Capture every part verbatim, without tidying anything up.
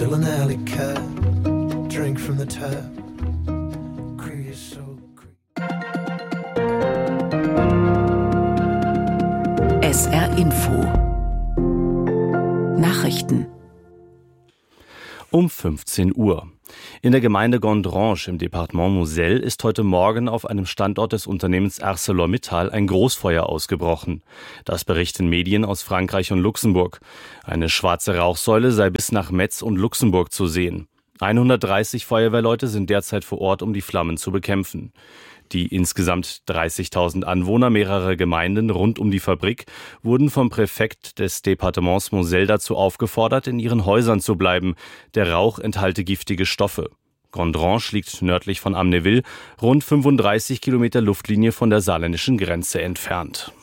Still an alley cat, drink from the tap. Creosote. S R Info Nachrichten um fünfzehn Uhr. In der Gemeinde Gondrange im Departement Moselle ist heute Morgen auf einem Standort des Unternehmens ArcelorMittal ein Großfeuer ausgebrochen. Das berichten Medien aus Frankreich und Luxemburg. Eine schwarze Rauchsäule sei bis nach Metz und Luxemburg zu sehen. hundertdreißig Feuerwehrleute sind derzeit vor Ort, um die Flammen zu bekämpfen. Die insgesamt dreißigtausend Anwohner mehrerer Gemeinden rund um die Fabrik wurden vom Präfekt des Departements Moselle dazu aufgefordert, in ihren Häusern zu bleiben. Der Rauch enthalte giftige Stoffe. Gondrange liegt nördlich von Amnéville, rund fünfunddreißig Kilometer Luftlinie von der saarländischen Grenze entfernt.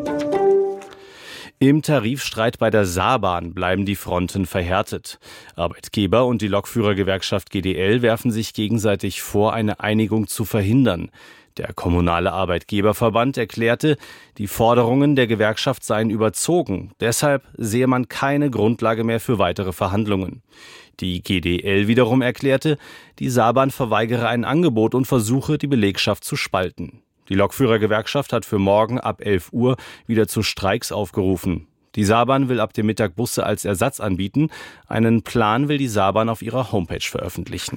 Im Tarifstreit bei der Saarbahn bleiben die Fronten verhärtet. Arbeitgeber und die Lokführergewerkschaft G D L werfen sich gegenseitig vor, eine Einigung zu verhindern. Der kommunale Arbeitgeberverband erklärte, die Forderungen der Gewerkschaft seien überzogen. Deshalb sehe man keine Grundlage mehr für weitere Verhandlungen. Die G D L wiederum erklärte, die Saarbahn verweigere ein Angebot und versuche, die Belegschaft zu spalten. Die Lokführergewerkschaft hat für morgen ab elf Uhr wieder zu Streiks aufgerufen. Die Saarbahn will ab dem Mittag Busse als Ersatz anbieten. Einen Plan will die Saarbahn auf ihrer Homepage veröffentlichen.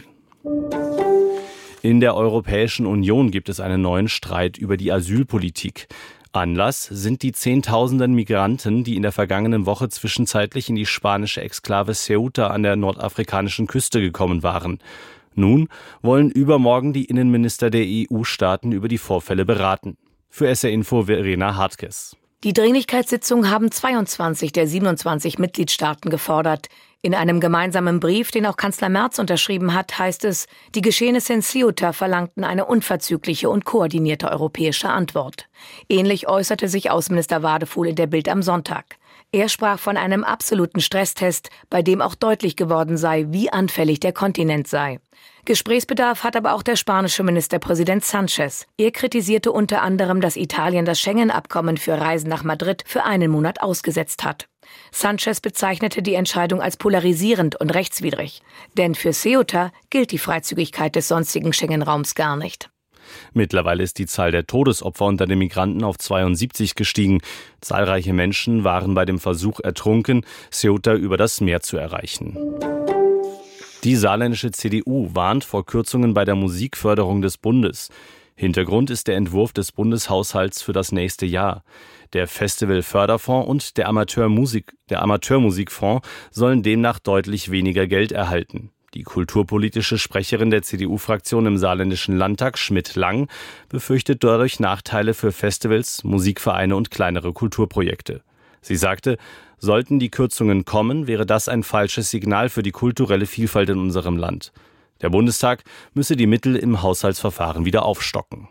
In der Europäischen Union gibt es einen neuen Streit über die Asylpolitik. Anlass sind die Zehntausenden Migranten, die in der vergangenen Woche zwischenzeitlich in die spanische Exklave Ceuta an der nordafrikanischen Küste gekommen waren. Nun wollen übermorgen die Innenminister der E U-Staaten über die Vorfälle beraten. Für S R Info Verena Hartges. Die Dringlichkeitssitzung haben zweiundzwanzig der siebenundzwanzig Mitgliedstaaten gefordert. In einem gemeinsamen Brief, den auch Kanzler Merz unterschrieben hat, heißt es, die Geschehnisse in Ceuta verlangten eine unverzügliche und koordinierte europäische Antwort. Ähnlich äußerte sich Außenminister Wadefuhl in der Bild am Sonntag. Er sprach von einem absoluten Stresstest, bei dem auch deutlich geworden sei, wie anfällig der Kontinent sei. Gesprächsbedarf hat aber auch der spanische Ministerpräsident Sánchez. Er kritisierte unter anderem, dass Italien das Schengen-Abkommen für Reisen nach Madrid für einen Monat ausgesetzt hat. Sánchez bezeichnete die Entscheidung als polarisierend und rechtswidrig. Denn für Ceuta gilt die Freizügigkeit des sonstigen Schengen-Raums gar nicht. Mittlerweile ist die Zahl der Todesopfer unter den Migranten auf zweiundsiebzig gestiegen. Zahlreiche Menschen waren bei dem Versuch ertrunken, Ceuta über das Meer zu erreichen. Die saarländische C D U warnt vor Kürzungen bei der Musikförderung des Bundes. Hintergrund ist der Entwurf des Bundeshaushalts für das nächste Jahr. Der Festivalförderfonds und der Amateurmusik, der Amateurmusikfonds sollen demnach deutlich weniger Geld erhalten. Die kulturpolitische Sprecherin der C D U-Fraktion im saarländischen Landtag, Schmidt-Lang, befürchtet dadurch Nachteile für Festivals, Musikvereine und kleinere Kulturprojekte. Sie sagte, sollten die Kürzungen kommen, wäre das ein falsches Signal für die kulturelle Vielfalt in unserem Land. Der Bundestag müsse die Mittel im Haushaltsverfahren wieder aufstocken.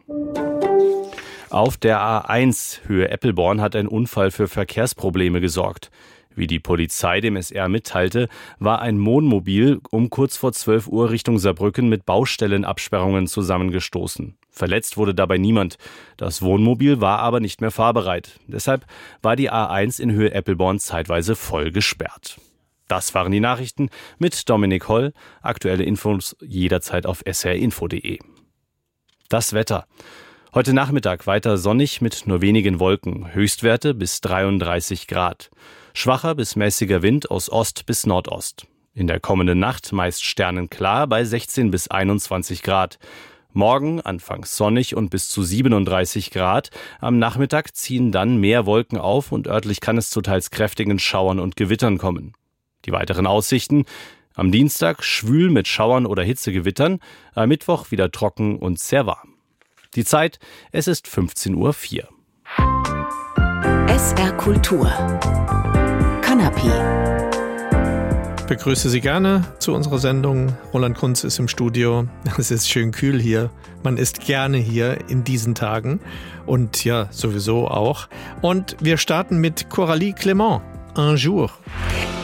Auf der A eins Höhe Eppelborn hat ein Unfall für Verkehrsprobleme gesorgt. Wie die Polizei dem S R mitteilte, war ein Wohnmobil um kurz vor zwölf Uhr Richtung Saarbrücken mit Baustellenabsperrungen zusammengestoßen. Verletzt wurde dabei niemand. Das Wohnmobil war aber nicht mehr fahrbereit. Deshalb war die A eins in Höhe Eppelborn zeitweise voll gesperrt. Das waren die Nachrichten mit Dominik Holl. Aktuelle Infos jederzeit auf s r info punkt d e. Das Wetter. Heute Nachmittag weiter sonnig mit nur wenigen Wolken. Höchstwerte bis dreiunddreißig Grad. Schwacher bis mäßiger Wind aus Ost bis Nordost. In der kommenden Nacht meist sternenklar bei sechzehn bis einundzwanzig Grad. Morgen anfangs sonnig und bis zu siebenunddreißig Grad. Am Nachmittag ziehen dann mehr Wolken auf und örtlich kann es zu teils kräftigen Schauern und Gewittern kommen. Die weiteren Aussichten: am Dienstag schwül mit Schauern oder Hitzegewittern, am Mittwoch wieder trocken und sehr warm. Die Zeit, es ist fünfzehn Uhr vier. S R Kultur. Kanapé. Ich begrüße Sie gerne zu unserer Sendung. Roland Kunz ist im Studio. Es ist schön kühl hier. Man ist gerne hier in diesen Tagen. Und ja, sowieso auch. Und wir starten mit Coralie Clément. Un jour.